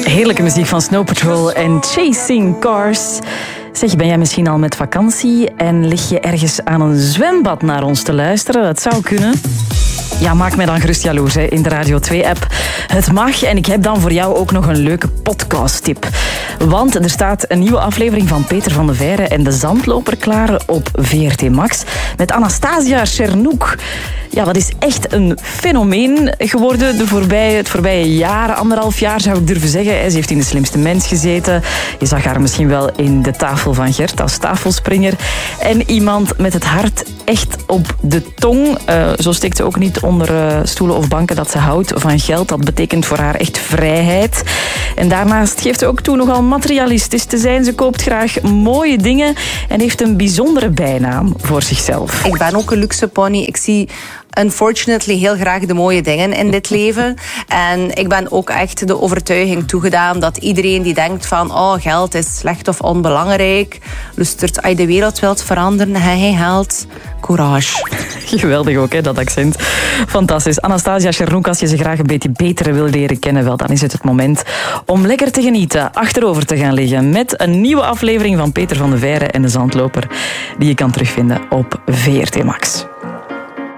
Heerlijke muziek van Snow Patrol en Chasing Cars. Zeg, ben jij misschien al met vakantie en lig je ergens aan een zwembad naar ons te luisteren? Dat zou kunnen. Ja, maak mij dan gerust jaloers in de Radio 2-app. Het mag en ik heb dan voor jou ook nog een leuke podcast-tip. Want er staat een nieuwe aflevering van Peter van de Veire en de Zandloper klaar op VRT Max met Anastasia Chernouk. Ja, dat is echt een fenomeen geworden het voorbije jaar, 1,5 jaar zou ik durven zeggen. Ze heeft in De Slimste Mens gezeten. Je zag haar misschien wel in De Tafel van Gert als tafelspringer. En iemand met het hart echt op de tong. Zo steekt ze ook niet onder stoelen of banken dat ze houdt van geld. Dat betekent voor haar echt vrijheid. En daarnaast geeft ze ook toe nogal materialistisch te zijn. Ze koopt graag mooie dingen en heeft een bijzondere bijnaam voor zichzelf. Ik ben ook een luxe pony. Ik zie unfortunately heel graag de mooie dingen in dit leven. En ik ben ook echt de overtuiging toegedaan dat iedereen die denkt van geld is slecht of onbelangrijk, lustert, als je de wereld wilt veranderen, heb je geld. Courage. Geweldig ook, hè, dat accent. Fantastisch. Anastasia Chernouk, als je ze graag een beetje beter wil leren kennen, wel, dan is het moment om lekker te genieten, achterover te gaan liggen met een nieuwe aflevering van Peter van de Veire en de Zandloper, die je kan terugvinden op VRT Max.